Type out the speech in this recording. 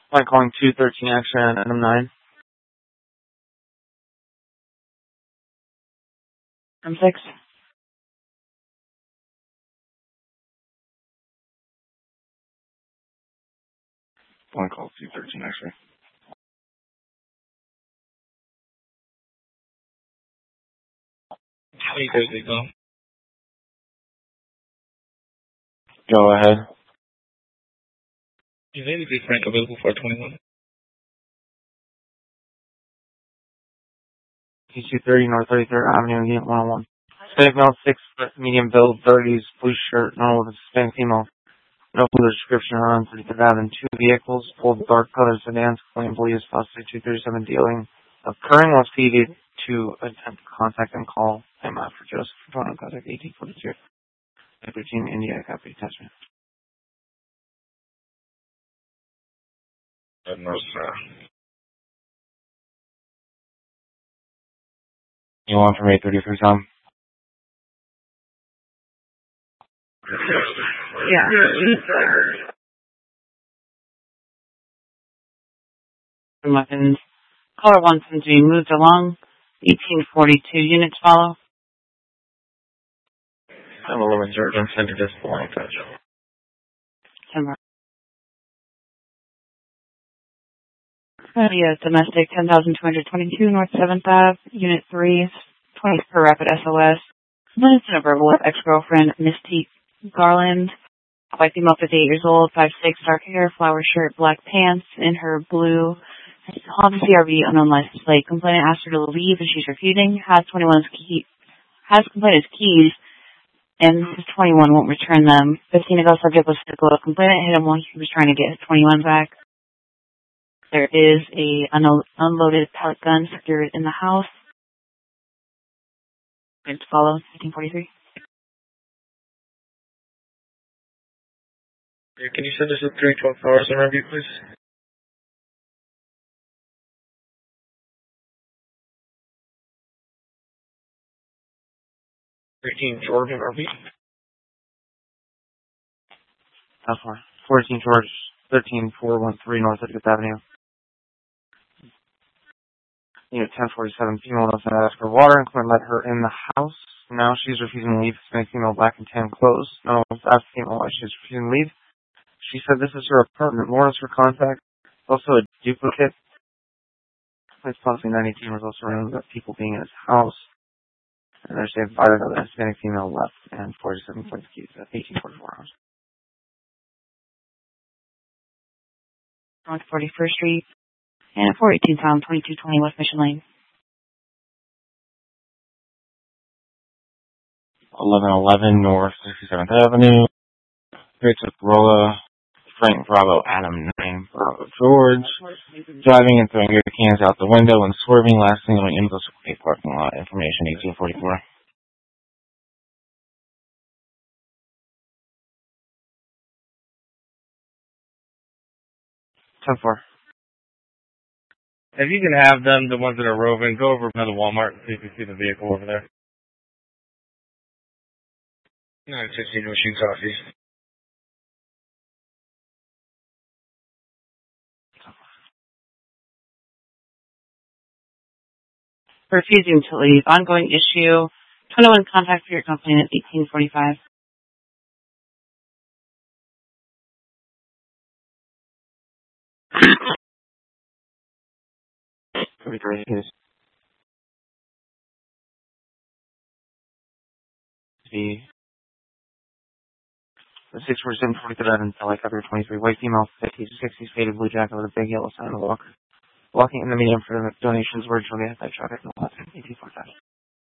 Line calling 213 action item 9. I'm 6. Line call 213 action. How many days they go? Go ahead. Is any of Frank available for 21? T230 North 33rd Avenue, Unit 101. Hispanic male, 6 foot, medium build, 30s, blue shirt, normal with a Hispanic female. No further description around 33rd Avenue. 2 vehicles, full dark colored sedans, claim police, possibly 237 dealing. Occurring was feeded to attempt to contact and call him for Joseph. Phone contact 1842. 13 India, copy attachment. No, sir. You want from 833, Tom? Yeah. Weapons. Caller 1 seems to be moved along. 1842 units follow. I'm a woman's urgent center this point. Timber. Domestic 10,222 North 7th Ave, Unit 3, 20 per rapid SOS. Complainants in a verbal with ex-girlfriend, Misty Garland. White female, 58 years old, 5'6", dark hair, flower shirt, black pants, in her blue Honda CRV unknown license plate. Complainant asked her to leave and she's refusing. Has complainant's keys and his 21 won't return them. 15 ago, subject was physical. Complainant hit him while he was trying to get his 21 back. There is a unloaded pellet gun secured in the house. It's follow 1543. Can you send us a 312 hours in review, please? 13 George in RV. That's fine. 14 George, 13413 North 35th Avenue. Unit 1047, female doesn't ask for water and couldn't let her in the house. Now she's refusing to leave. Hispanic female, black and tan clothes. No one's asked female why she's refusing to leave. She said this is her apartment. Warrants for contact. Also a duplicate. It's possibly 918 was also around about people being in his house. And there's a fighter that the Hispanic female left and 47 points keys at 1844 hours. North 41st Street and 418 Town 2220 West Mission Lane. 1111 North 67th Avenue. It's a Corolla. Frank Bravo Adam 9 Bravo George. Driving and throwing your cans out the window and swerving, last thing going into the parking lot. Information 1844. 10-4. If you can have them, the ones that are roving, go over to the Walmart and see if you see the vehicle over there. 916 Machine Coffee. Refusing to leave. Ongoing issue. 21 contact for your company at 1845. The 647 43rd until like February 23. White female, 50s, 60s, faded blue jacket with a big yellow sign on the walker. Walking in the medium for the donations were originally at that truck at 1845.